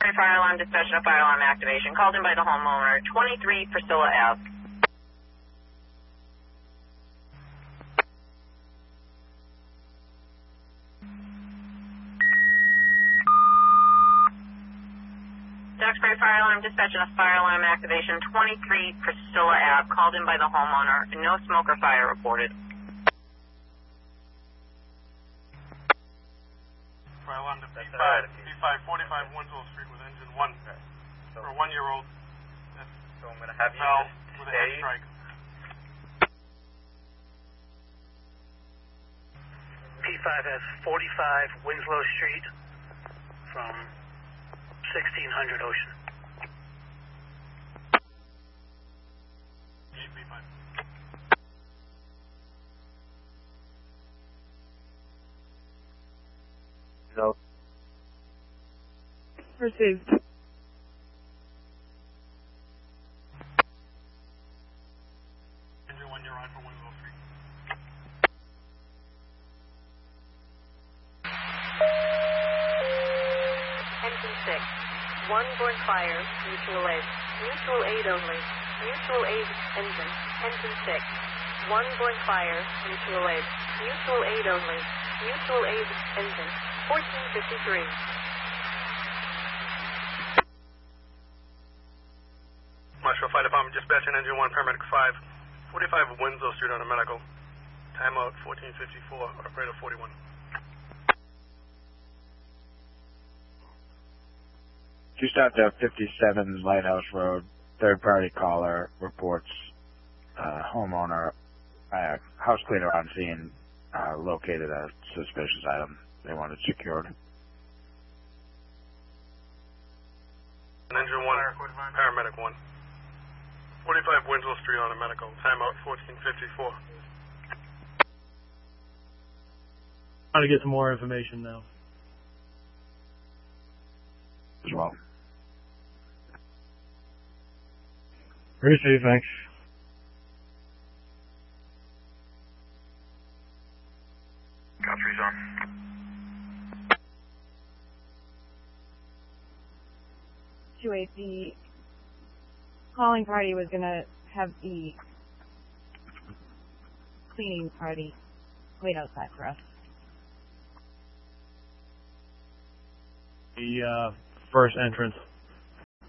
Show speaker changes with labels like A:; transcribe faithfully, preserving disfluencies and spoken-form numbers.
A: Fire alarm dispatch and a fire alarm activation. Called in by the homeowner, twenty-three Priscilla Ave. Duxbury Fire Alarm Dispatch and a fire alarm activation, twenty-three Priscilla Ave, called in by the homeowner. No smoke or fire reported.
B: Fire alarm to P five, P five forty-five Winslow Street with engine one. Okay. So for a one-year-old.
C: So I'm going to have you
B: fell
C: just
B: with a
C: stay.
B: head strike.
D: P five has forty-five Winslow Street from sixteen hundred Ocean.
B: P five.
E: No.
F: Received.
B: Engine one, you're on for Winslow Street.
G: Engine six. One born fire, mutual aid. Mutual aid only. Mutual aid, engine. Engine six. One born fire, mutual aid. Mutual aid only. Mutual aid, engine. fourteen fifty-three.
B: Marshall Fire Department dispatching engine one, paramedic five, forty-five Winslow Street on a medical. Timeout fourteen fifty-four, operator forty-one.
E: Just after fifty-seven Lighthouse Road, third-party caller reports uh, homeowner, uh, house cleaner on scene uh, located a suspicious item. They want it secured.
B: Engine one, paramedic one. forty-five Winslow Street on a medical. Timeout fourteen fifty-four.
H: Trying to get some more information now.
E: As well.
H: Receive, thanks.
C: Godfrey's on.
F: two eight, the calling party was going to have the cleaning party wait outside for us.
H: The uh, first entrance.